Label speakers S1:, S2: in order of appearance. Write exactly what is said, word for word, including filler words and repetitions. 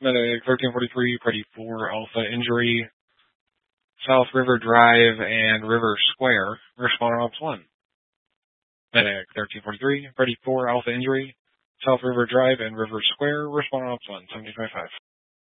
S1: Medic thirteen forty-three, Freddy four Alpha Injury, South River Drive and River Square, respond Ops one. Medic thirteen forty-three, Freddy four Alpha Injury, South River Drive and River Square, respond Ops one, seventy-five five.